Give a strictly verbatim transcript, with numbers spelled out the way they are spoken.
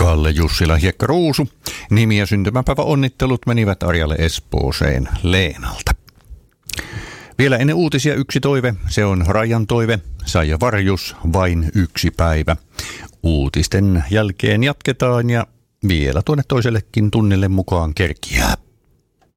Kalle Jussila Hiekka Ruusu. Nimi- ja syntymäpäivä onnittelut menivät Arjalle Espooseen Leenalta. Vielä ennen uutisia yksi toive, se on Rajan toive. Saija Varjus, vain yksi päivä. Uutisten jälkeen jatketaan ja vielä tuonne toisellekin tunnille mukaan kerkiää.